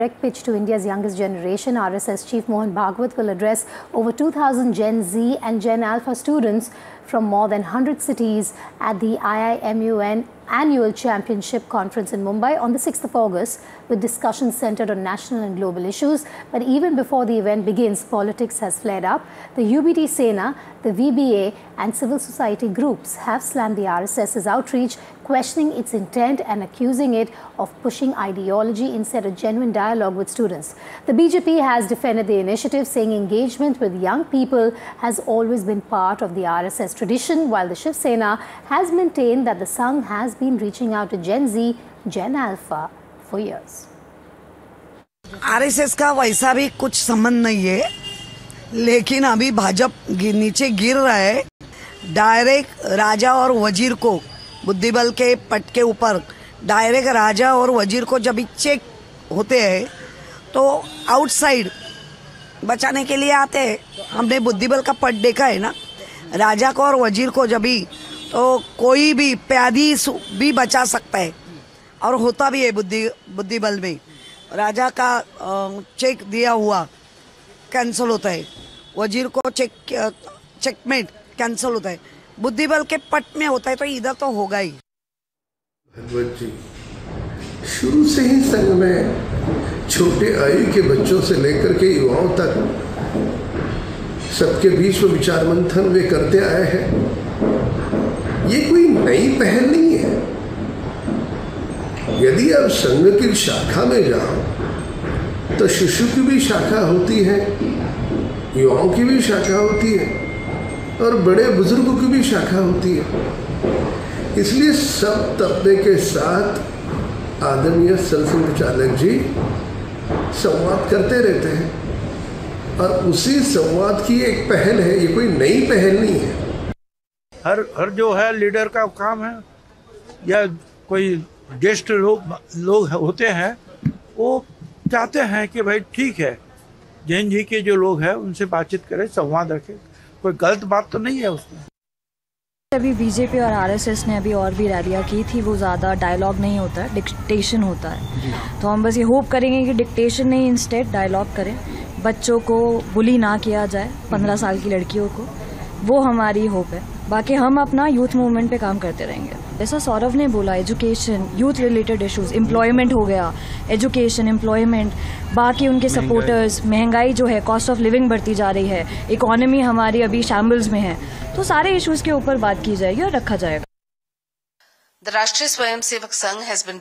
Direct pitch to India's youngest generation, RSS Chief Mohan Bhagwat will address over 2,000 Gen Z and Gen Alpha students from more than 100 cities at the IIMUN Annual Championship Conference in Mumbai on the 6th of August, with discussions centered on national and global issues. But even before the event begins, politics has flared up. The UBT Sena, the VBA and civil society groups have slammed the RSS's outreach, questioning its intent and accusing it of pushing ideology instead of genuine dialogue with students. The BJP has defended the initiative, saying engagement with young people has always been part of the RSS tradition, while the Shiv Sena has maintained that the Sangh has been reaching out to Gen Z, Gen Alpha for years. RSS का वैसा भी कुछ संबंध नहीं है, लेकिन अभी भाजपा नीचे गिर रहा है। डायरेक्ट राजा और वजीर को बुद्धिबल के पट के ऊपर डायरेक्ट राजा और वजीर को जब चेक होते हैं तो आउटसाइड बचाने के लिए आते हैं। हमने बुद्धिबल का पट देखा है ना, राजा को और वजीर को जब भी तो कोई भी प्यादी भी बचा सकता है, और होता भी है। बुद्धिबल में राजा का चेक दिया हुआ कैंसिल होता है, वजीर को चेकमेट कैंसिल होता है, बुद्धिबल के पट में होता है, तो इधर तो होगा ही। भगवत जी शुरू से ही संघ में छोटे आयु के बच्चों से लेकर के युवाओं तक सबके बीच में विचार मंथन वे करते आए हैं। ये कोई नई पहल नहीं है। यदि आप संघ की शाखा में जाओ तो शिशु की भी शाखा होती है, युवाओं की भी शाखा होती है, और बड़े बुजुर्गों की भी शाखा होती है। इसलिए सब तबके के साथ आदरणीय संघ चालक जी संवाद करते रहते हैं, और उसी संवाद की एक पहल है। ये कोई नई पहल नहीं है। हर जो है लीडर का काम है, या कोई ज्येष्ठ लोग होते हैं, वो चाहते हैं कि भाई ठीक है, जैन जी के जो लोग हैं उनसे बातचीत करें, संवाद रखें, कोई गलत बात तो नहीं है उसमें। अभी बीजेपी और आरएसएस ने अभी और भी रैलियां की थी, वो ज़्यादा डायलॉग नहीं होता है, डिक्टेशन होता है। तो हम बस ये होप करेंगे कि डिक्टेशन नहीं, इंस्टेड डायलॉग करें, बच्चों को बुली ना किया जाए, 15 साल की लड़कियों को, वो हमारी होप है। बाकी हम अपना यूथ मूवमेंट पे काम करते रहेंगे। जैसा सौरभ ने बोला, education, youth related issues, employment हो गया, एजुकेशन, एम्प्लॉयमेंट, बाकी उनके सपोर्टर्स, महंगाई जो है, कॉस्ट ऑफ लिविंग बढ़ती जा रही है, इकोनॉमी हमारी अभी शैम्बल्स में है, तो सारे इश्यूज के ऊपर बात की जाएगी और रखा जाएगा। The Rashtriya Swayamsevak Sangh has been